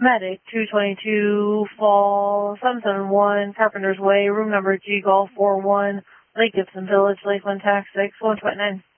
Medic 222 Fall 771 Carpenter's Way, room number G Golf 41, Lake Gibson Village, Lakeland, tax 6129.